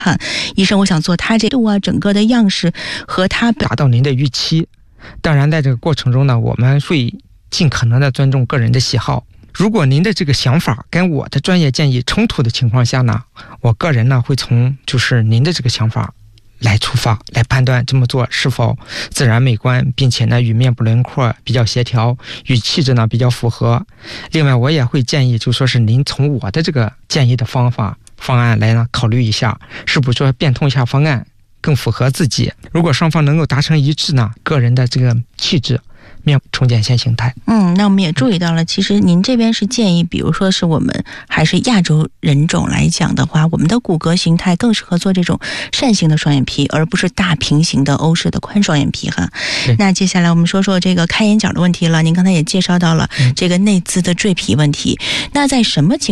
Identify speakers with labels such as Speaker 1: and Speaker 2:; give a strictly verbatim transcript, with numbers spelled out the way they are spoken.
Speaker 1: 哈，医生，我想做他这度啊，整个的样式和他
Speaker 2: 达到您的预期。当然，在这个过程中呢，我们会尽可能的尊重个人的喜好。如果您的这个想法跟我的专业建议冲突的情况下呢，我个人呢会从就是您的这个想法来出发，来判断这么做是否自然美观，并且呢与面部轮廓比较协调，与气质呢比较符合。另外，我也会建议，就说是您从我的这个建议的方法方案来呢考虑一下，是不是说变通一下方案更符合自己。如果双方能够达成一致呢，个人的这个气质面部重建线形态。
Speaker 1: 嗯，那我们也注意到了，其实您这边是建议，比如说是我们还是亚洲人种来讲的话，我们的骨骼形态更适合做这种扇形的双眼皮，而不是大平行的欧式的宽双眼皮哈。那接下来我们说说这个开眼角的问题了。您刚才也介绍到了这个内眦的赘皮问题，那在什么情